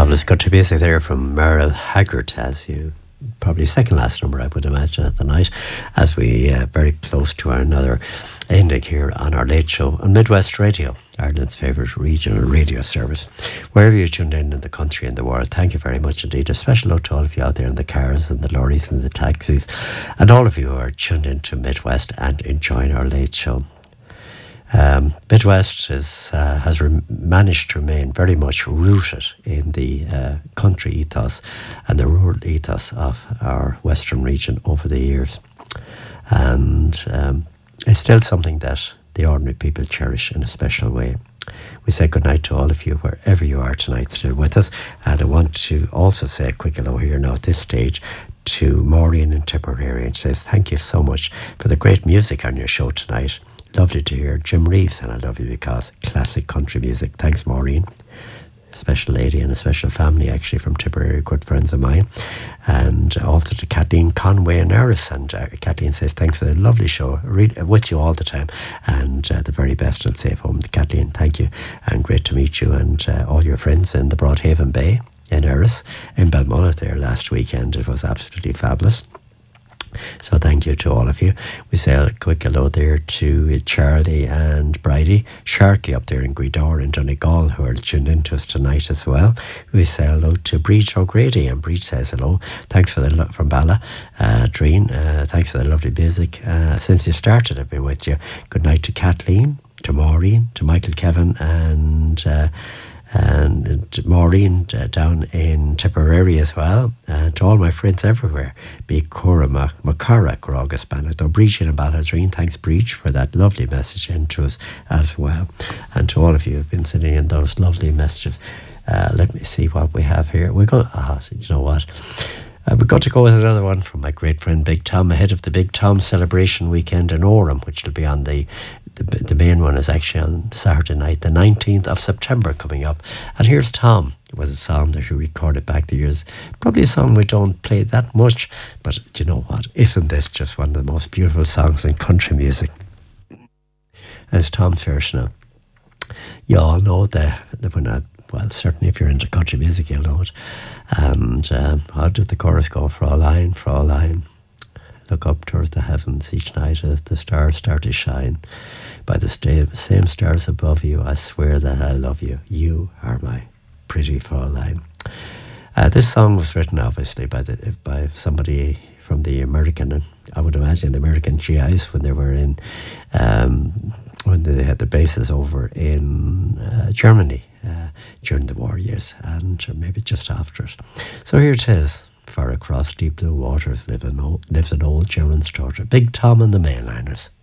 Fabulous country music there from Merle Haggard, as you probably second last number I would imagine at the night, as we very close to another ending here on our late show on Midwest Radio, Ireland's favourite regional radio service. Wherever you're tuned in the country and the world, thank you very much indeed. A special note to all of you out there in the cars and the lorries and the taxis, and all of you who are tuned in to Midwest and enjoying our late show. Midwest has managed to remain very much rooted in the country ethos and the rural ethos of our western region over the years. And it's still something that the ordinary people cherish in a special way. We say goodnight to all of you wherever you are tonight still with us. And I want to also say a quick hello here now at this stage to Maureen in Tipperary, and says thank you so much for the great music on your show tonight. Lovely to hear Jim Reeves, and I love you because classic country music. Thanks, Maureen. Special lady and a special family actually from Tipperary, good friends of mine. And also to Kathleen Conway in Eris. And Kathleen says thanks for the lovely show. With you all the time. And the very best and safe home to Kathleen. Thank you. And great to meet you and all your friends in the Broadhaven Bay in Eris, in Balmullet there last weekend. It was absolutely fabulous. So thank you to all of you. We say a quick hello there to Charlie and Bridie Sharkey up there in Gweedore in Donegal, who are tuned in to us tonight as well. We say hello to Breach O'Grady, and Breach says hello. Thanks for the from Bala. Dreen, thanks for the lovely music. Since you started, I've been with you. Good night to Kathleen, to Maureen, to Michael Kevin, and Maureen down in Tipperary as well, and to all my friends everywhere, be Cora Macara Grogas Banner, though Breach in Balladreen. Thanks, Breach, for that lovely message into us as well, and to all of you who've been sending in those lovely messages. Let me see what we have here. We're going. You know what? We've got to go with another one from my great friend Big Tom, ahead of the Big Tom celebration weekend in Orem, which will be on the main one is actually on Saturday night, the 19th of September coming up. And here's Tom with a song that he recorded back the years. Probably a song we don't play that much, but you know what? Isn't this just one of the most beautiful songs in country music? As Tom's version of, you all know well, certainly if you're into country music, you'll know it. And how did the chorus go? Fraulein, Fraulein, look up towards the heavens each night as the stars start to shine. By the same stars above you, I swear that I love you. You are my pretty Fraulein. This song was written, obviously, by somebody from the American, I would imagine the American GIs when they were in, when they had the bases over in Germany during the war years, and maybe just after it. So here it is. Far across deep blue waters lives an old German starter, Big Tom and the Mainliners.